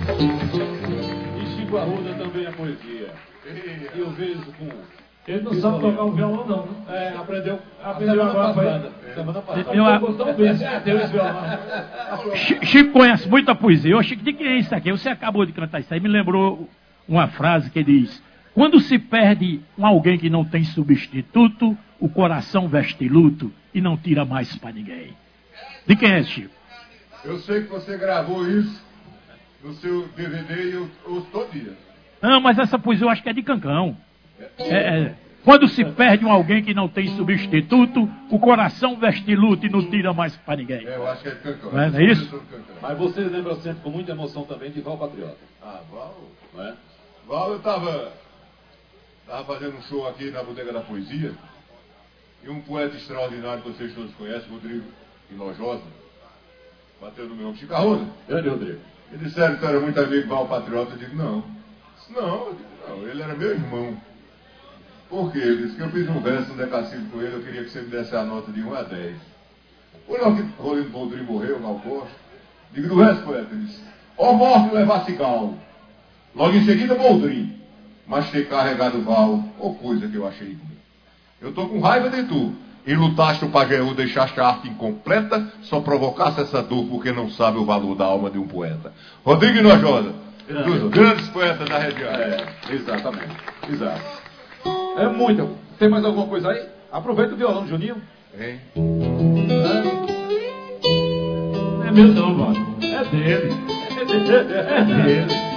E Chico Arruda também é poesia. E eu vejo com... Ele não sabe tocar o violão, não. É, aprendeu agora. Semana passada. Chico conhece muita poesia. Eu achei que de quem é isso aqui? Você acabou de cantar isso aí, me lembrou uma frase que diz: quando se perde um alguém que não tem substituto, o coração veste luto e não tira mais para ninguém. De quem é, Chico? Eu sei que você gravou isso no seu DVD e eu ouço todo dia. Não, mas essa poesia eu acho que é de Cancão. Quando se perde um alguém que não tem substituto, o coração veste luto e não tira mais para ninguém. Eu acho que é de Cancão. Não é isso? Mas você lembra sempre com muita emoção também de Val Patriota. Ah, Val? Não é? Val, eu tava fazendo um show aqui na Bodega da Poesia e um poeta extraordinário que vocês todos conhecem, Rodrigo Hinojosa, bateu no meu Chico Arruda. Grande Rodrigo. E disseram que tu era muito amigo do Val Patriota. Eu digo, não. Não, ele era meu irmão. Por quê? Ele disse que eu fiz um verso, um decassino com ele, eu queria que você me desse a nota de 1 a 10. Foi logo que Rolando Boldrin morreu, Gal Costa. Digo, do resto, poeta, ele disse, ó morte levasse Gal. Logo em seguida, Boldrin. Mas ter carregado Val, ou coisa que eu achei ruim. Eu tô com raiva de tu. E lutaste o Pajeú, deixaste a arte incompleta, só provocasse essa dor porque não sabe o valor da alma de um poeta. Rodrigo Hinojosa, dos grandes poetas da região. Exatamente. Exato. É muito. Tem mais alguma coisa aí? Aproveita o violão, Juninho. Hein? Não é meu não, mano. É dele. É dele.